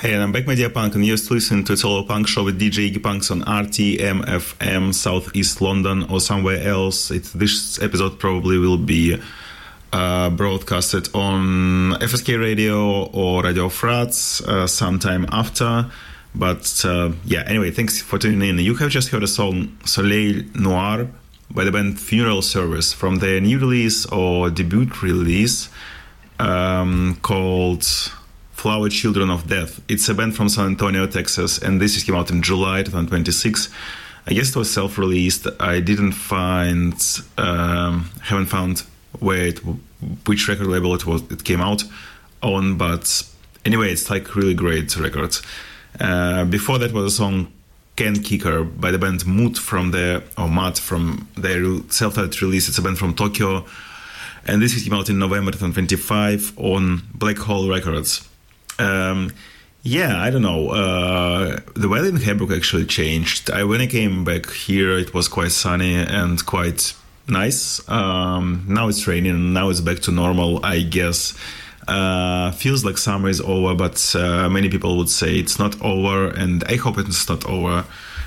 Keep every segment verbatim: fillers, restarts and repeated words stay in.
Hey, and I'm back, Media Punk, and you're still listening to It's All Punk Show with D J Iggy Punks on R T M F M, Southeast London, or somewhere else. It, this episode probably will be uh, broadcasted on F S K Radio or Radio Frats uh, sometime after. But uh, yeah, anyway, thanks for tuning in. You have just heard a song, Soleil Noir, by the band Funeral Service, from their new release or debut release um, called Flower Children of Death. It's a band from San Antonio, Texas, and this came out in July twenty twenty-six. I guess it was self-released. I didn't find, um, haven't found where it, which record label it was. It came out on, but anyway, it's like really great record. Uh, before that was a song Can Kicker by the band Moot from their or Matt from their self-titled release. It's a band from Tokyo, and this came out in November twenty twenty-five on Black Hole Records. Um, yeah, I don't know. Uh, the weather in Hamburg actually changed. I, when I came back here, it was quite sunny and quite nice. Um, now it's raining. Now it's back to normal, I guess. Uh, feels like summer is over, but uh, many people would say it's not over, and I hope it's not over.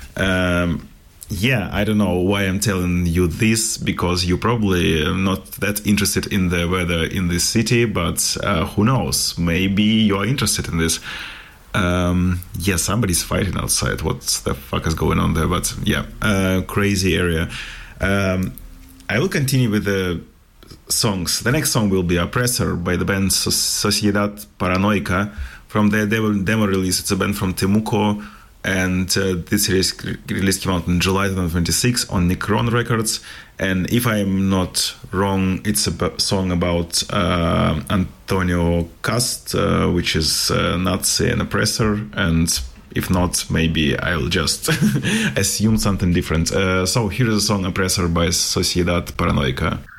Um, yeah, I don't know why I'm telling you this, because you're probably not that interested in the weather in this city, but uh, who knows? Maybe you are interested in this. Um, yeah, somebody's fighting outside. What the fuck is going on there? But yeah, uh, crazy area. Um, I will continue with the songs. The next song will be Oppressor by the band Sociedad Paranoica from their demo, demo release. It's a band from Temuco, and uh, this release, release came out in July twenty twenty-six on Necron Records. And if I'm not wrong, it's a b- song about uh, Antonio Cast, uh, which is a Nazi and oppressor, and if not, maybe I'll just assume something different. Uh, so here's a song Oppressor by Sociedad Paranoica.